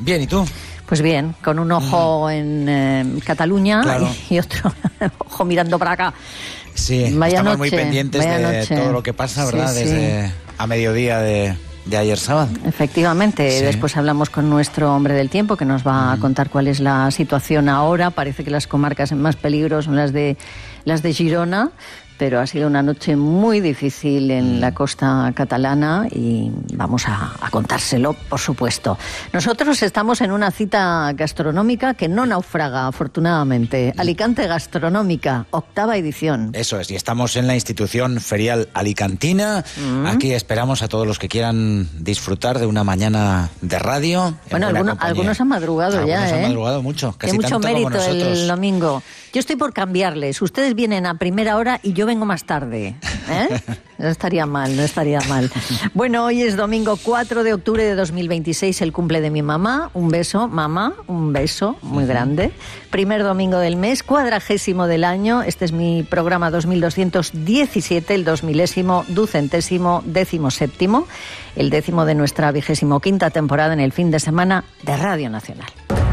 Bien, ¿y tú? Pues bien, con un ojo en Cataluña, claro, y otro ojo mirando para acá. Sí, vaya estamos noche, muy pendientes de todo lo que pasa, ¿verdad? Sí, desde a mediodía de ayer sábado. Efectivamente, sí. Después hablamos con nuestro hombre del tiempo que nos va a contar cuál es la situación ahora. Parece que las comarcas en más peligro son las de Girona, pero ha sido una noche muy difícil en la costa catalana y vamos a contárselo, por supuesto. Nosotros estamos en una cita gastronómica que no naufraga, afortunadamente. Alicante Gastronómica, 8ª edición. Eso es, y estamos en la institución ferial alicantina. Aquí esperamos a todos los que quieran disfrutar de una mañana de radio. Bueno, algunos han madrugado algunos han madrugado mucho, casi mucho tanto mérito como nosotros. El domingo. Yo estoy por cambiarles. Ustedes vienen a primera hora y yo vengo más tarde. No estaría mal. Bueno, hoy es domingo 4 de octubre de 2026, el cumple de mi mamá. Un beso, mamá, un beso muy grande. Primer domingo del mes, 40º del año. Este es mi programa 2217, el 2000º, 200º, 17º, el 10º de nuestra 25ª temporada en el fin de semana de Radio Nacional.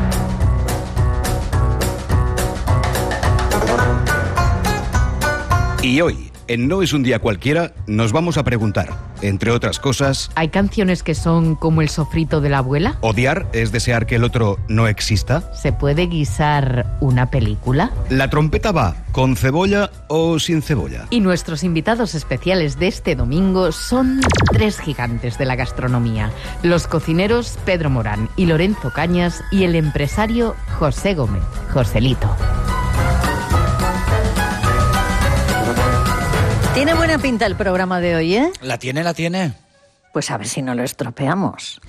Y hoy, en No es un día cualquiera, nos vamos a preguntar, entre otras cosas... ¿Hay canciones que son como el sofrito de la abuela? ¿Odiar es desear que el otro no exista? ¿Se puede guisar una película? ¿La trompeta va con cebolla o sin cebolla? Y nuestros invitados especiales de este domingo son 3 gigantes de la gastronomía. Los cocineros Pedro Morán y Lorenzo Cañas y el empresario José Gómez, Joselito. Tiene buena pinta el programa de hoy, ¿eh? La tiene. Pues a ver si no lo estropeamos.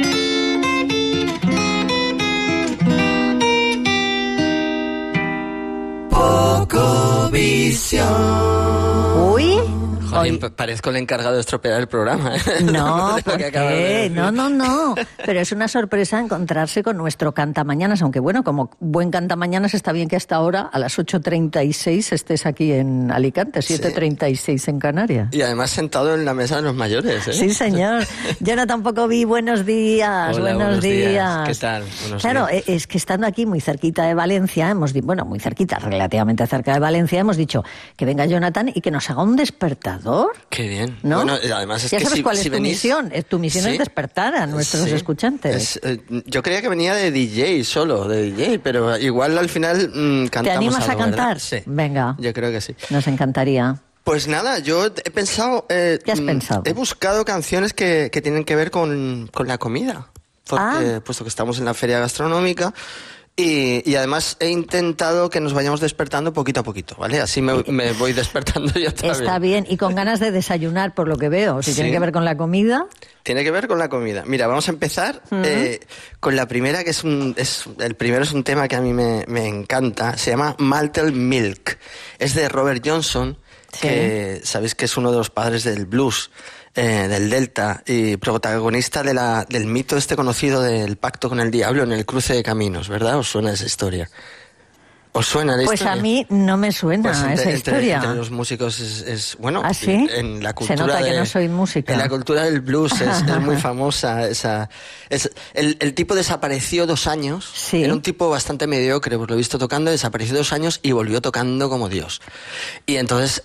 Pocovisión. Uy. Jolín, parezco el encargado de estropear el programa. No, ¿por qué? No. Pero es una sorpresa encontrarse con nuestro cantamañanas, aunque bueno, como buen cantamañanas está bien que hasta ahora, a las 8:36, estés aquí en Alicante, 7:36 en Canarias. Y además sentado en la mesa de los mayores, ¿eh? Sí, señor. Yo no tampoco vi buenos días. Hola, buenos días. ¿Qué tal? Claro, es que estando aquí muy cerquita de Valencia, muy cerquita, relativamente cerca de Valencia, hemos dicho que venga Jonathan y que nos haga un despertador. Qué bien. ¿No? Bueno, además es ya que sabes cuál es tu venís... misión. Tu misión es despertar a nuestros escuchantes. Yo creía que venía de DJ solo, pero igual al final cantamos. ¿Te animas algo, a cantar? ¿verdad? Sí. Venga. Yo creo que sí. Nos encantaría. Pues nada, yo he pensado... ¿Qué has pensado? He buscado canciones que tienen que ver con la comida. Porque, puesto que estamos en la feria gastronómica... Y además he intentado que nos vayamos despertando poquito a poquito, ¿vale? Así me voy despertando yo también. Está bien, y con ganas de desayunar, por lo que veo. Si tiene que ver con la comida... Tiene que ver con la comida. Mira, vamos a empezar con la primera, que el primero es un tema que a mí me encanta. Se llama Malted Milk. Es de Robert Johnson, que sabéis que es uno de los padres del blues. Del Delta y protagonista del mito conocido del pacto con el diablo en el cruce de caminos, ¿verdad? ¿Os suena esa historia? ¿Os suena la historia? Pues a mí no me suena esa historia. Entre los músicos es bueno. ¿Ah, sí? En la cultura se nota que no soy música. En la cultura del blues es muy famosa el tipo desapareció 2 años. Sí. Era un tipo bastante mediocre, pues lo he visto tocando, desapareció 2 años y volvió tocando como Dios. Y entonces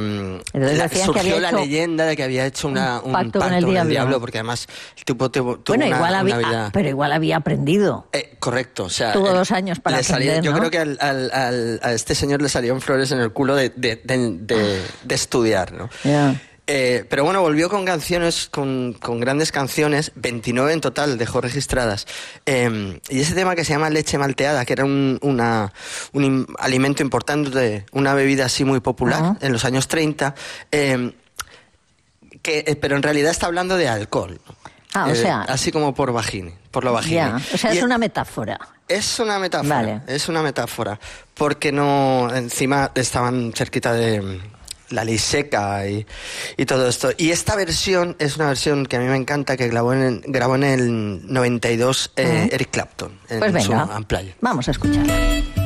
surgió la leyenda de que había hecho un pacto con el diablo, porque además el tipo tuvo una vida... Pero igual había aprendido. Correcto, o sea... Tuvo 2 años para aprender, yo ¿no? creo que a este señor le salieron flores en el culo de estudiar, ¿no? Yeah. Pero bueno, volvió con canciones, con grandes canciones, 29 en total dejó registradas. Y ese tema que se llama leche malteada, que era un alimento importante, una bebida así muy popular en los años 30, pero en realidad está hablando de alcohol, ¿no? O sea... así como por la vagina. Yeah. O sea, es una metáfora. Es una metáfora, vale. Es una metáfora, porque encima estaban cerquita de la ley seca y todo esto. Y esta versión es una versión que a mí me encanta, que grabó en el 92 Eric Clapton, en pues venga, su Unplugged. vamos a escucharla.